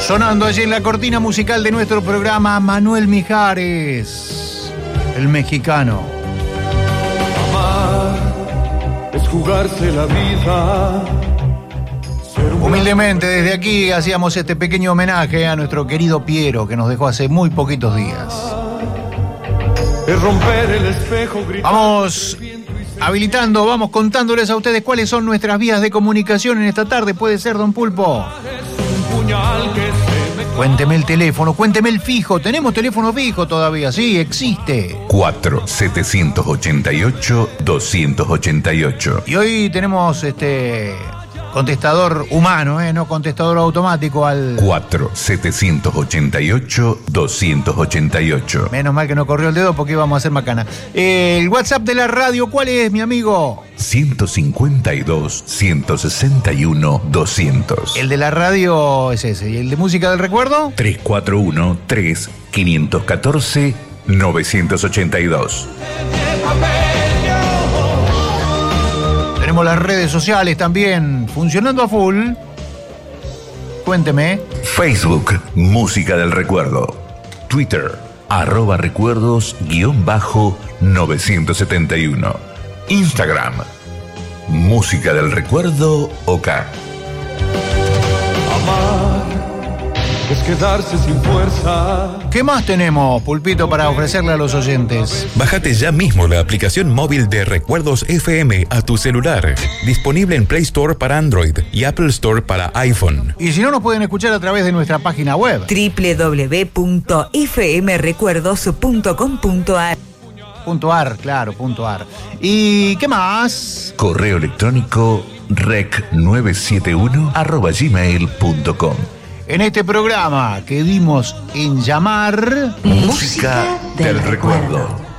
Sonando allí en la cortina musical de nuestro programa, Manuel Mijares, el mexicano. Amar es jugarse la vida. Humildemente desde aquí hacíamos este pequeño homenaje a nuestro querido Piero, que nos dejó hace muy poquitos días. Es romper el espejo. Vamos habilitando, vamos contándoles a ustedes cuáles son nuestras vías de comunicación en esta tarde. Puede ser, don Pulpo. Cuénteme el teléfono, cuénteme el fijo. ¿Tenemos teléfono fijo todavía? Sí, existe. 4788-288. Y hoy tenemos contestador humano, no contestador automático al 4788-288. Menos mal que no corrió el dedo porque íbamos a hacer macana. El WhatsApp de la radio, ¿cuál es, mi amigo? 152-161-200. El de la radio es ese. ¿Y el de música del recuerdo? 341-3514-982. Tenemos las redes sociales también funcionando a full. Cuénteme. Facebook, Música del Recuerdo. Twitter, @recuerdos_971. Instagram, Música del Recuerdo OK. Amar es quedarse sin fuerza. ¿Qué más tenemos, Pulpito, para ofrecerle a los oyentes? Bájate ya mismo la aplicación móvil de Recuerdos FM a tu celular. Disponible en Play Store para Android y Apple Store para iPhone. Y si no, nos pueden escuchar a través de nuestra página web. www.fmrecuerdos.com.ar. .ar. ¿Y qué más? Correo electrónico rec971@gmail.com. En este programa que dimos en llamar Música del Recuerdo.